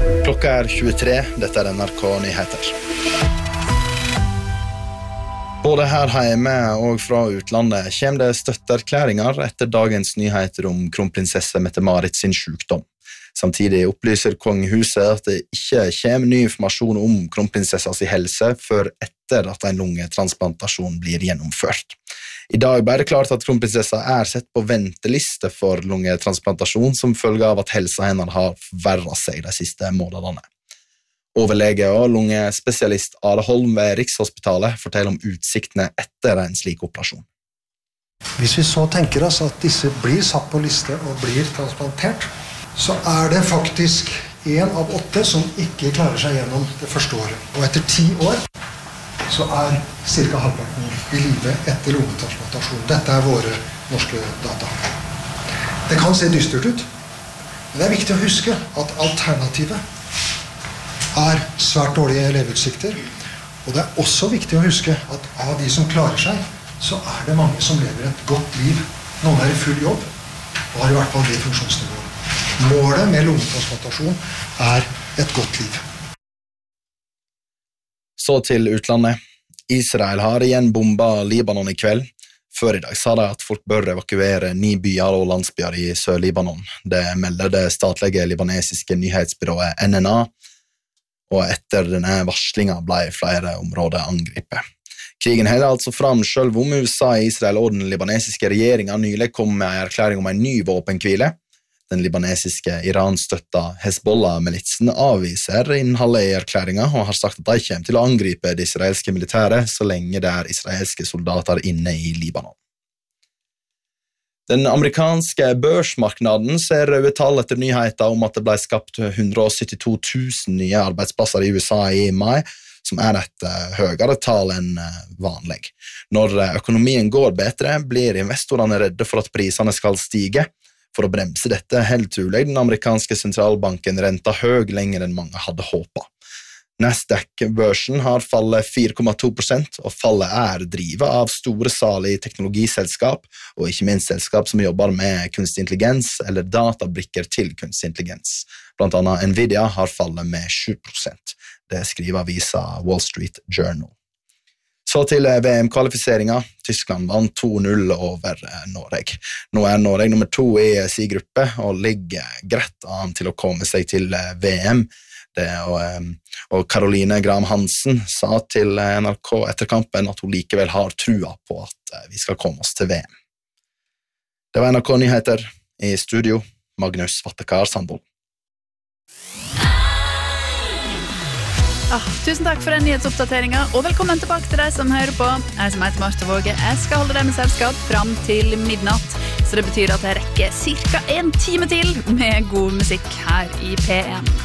Klokka 23, dette NRK Nyheter. Både her hjemme og fra utlandet kommer det støtteerklæringer etter dagens nyheter om kronprinsesse Mette-Marit sin sykdom. Samtidig opplyser kongehuset at det ikke kommer ny informasjon om kronprinsessas helse før etter at en lungetransplantasjon blir gjennomført. I dag ble det klart at kronprinsessa sett på venteliste for lungetransplantasjon som følge av at helsa hennes har forverret seg de siste månedene. Overlege og lungespesialist Are Holm ved Rikshospitalet forteller om utsiktene etter en slik operasjon. Hvis vi så tenker oss at disse blir satt på liste og blir transplantert, så det faktisk 1 av 8 som ikke klarer seg gjennom det første året. Og etter 10 år så cirka halvparten i live etter lungetransplantasjon. Dette våre norske data. Det kan se dystert ut, men det viktig å huske at alternativet svært dårlige leveutsikter. Og det også viktig å huske at av de som klarer seg, så det mange som lever et godt liv. Noen I full jobb, og har I hvert fall det funksjonsnivået. Målet med lungetransplantasjon et godt liv. Så til utlandet. Israel har igjen bombet Libanon I kveld. Før I dag sa de at folk bør evakuere 9 byer og landsbyer I Sør-Libanon. Det melder det statlige libanesiske nyhetsbyrået NNA, og etter denne varslingen ble flere områder angrepet. Krigen holder altså fram selv om USA, Israel og den libanesiske regjeringen nylig kom med en erklæring om en ny våpenhvile. Den libanesiske Iran-støtta Hezbollah-militsen avviser innholdet I erklæringen og har sagt at de kommer til å angripe det israelske militæret så lenge det israelske soldater inne I Libanon. Den amerikanske børsmarknaden ser røde tall etter nyheter om at det ble skapt 172 000 nye arbeidsplasser I USA I mai, som et høyere tall enn vanlig. Når økonomien går bedre, blir investorene redde for at prisene skal stige. For å bremse dette helt trolig den amerikanske sentralbanken renta høy lenger enn mange hadde håpet. Nasdaq-børsen har fallet 4,2%, og fallet drivet av store sal I teknologiselskap, og ikke minst selskap som jobber med kunstig intelligens eller databrikker til kunstig intelligens. Blant annet Nvidia har fallet med 7%. Det skriver avisa Wall Street Journal. Så til VM-kvalifiseringen. Tyskland vant 2-0 over Norge. Nå Norge nummer 2 I sin gruppe, og ligger greit an til å komme seg til VM. Og Caroline Graham Hansen sa til NRK etter kampen at hun likevel har trua på at vi skal komme oss til VM. Det var NRK Nyheter I studio, Magnus Vattekar Sandvold. Tusen takk for den nyhetsoppdateringen, og velkommen tilbake til deg som hører på. Jeg som heter Marte Våge, jeg skal holde deg med selskap fram til midnatt, så det betyr at jeg rekker cirka 1 time til med god musikk her I P1.